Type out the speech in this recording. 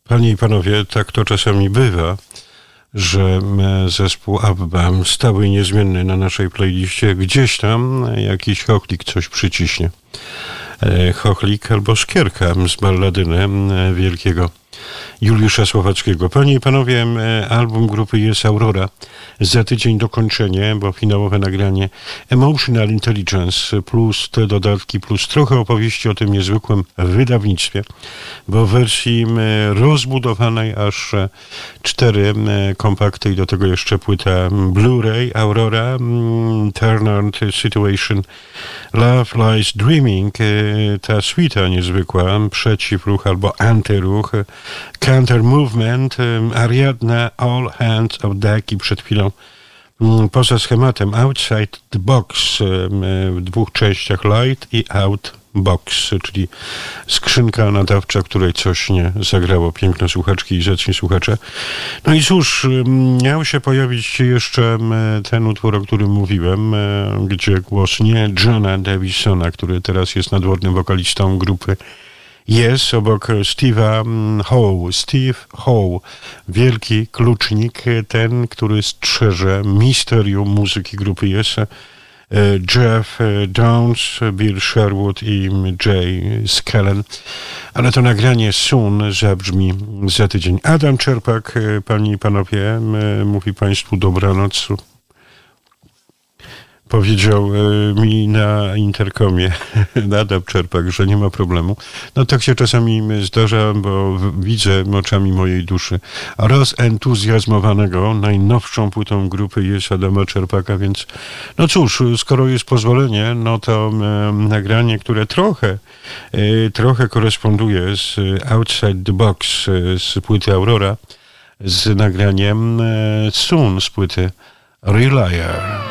Panie i panowie, tak to czasami bywa, że zespół ABBA, stały i niezmienny na naszej playliście, gdzieś tam jakiś chochlik coś przyciśnie. Chochlik albo szkierka z balladyny wielkiego Juliusza Słowackiego. Panie i panowie, album grupy jest Aurora. Za tydzień dokończenie, bo finałowe nagranie Emotional Intelligence plus te dodatki, plus trochę opowieści o tym niezwykłym wydawnictwie, bo w wersji rozbudowanej aż 4 kompakty i do tego jeszcze płyta Blu-ray Aurora, Turned Situation, Love Lies Dreaming, ta suita niezwykła, przeciwruch albo antyruch, Counter Movement, Ariadna, All Hands of Deck i przed chwilą poza schematem Outside the Box w 2 częściach Light i Out Box, czyli skrzynka nadawcza, której coś nie zagrało. Piękne słuchaczki i zacni słuchacze. No i cóż, miał się pojawić jeszcze ten utwór, o którym mówiłem, gdzie głos nie Johna Davisona, który teraz jest nadwornym wokalistą grupy jest obok Steve'a Howe. Steve Howe, wielki klucznik, ten, który strzeże misterium muzyki grupy Yes. Jeff Downs, Bill Sherwood i Jay Skellen. Ale to nagranie Soon zabrzmi za tydzień. Adam Czerpak, panie i panowie, mówi państwu dobranoc. Powiedział mi na interkomie Adam Czerpak, że nie ma problemu. No tak się czasami zdarza, bo widzę oczami mojej duszy rozentuzjazmowanego najnowszą płytą grupy jest Adama Czerpaka, więc no cóż, skoro jest pozwolenie, no to nagranie, które trochę koresponduje z Outside the Box z płyty Aurora, z nagraniem Soon z płyty Relier.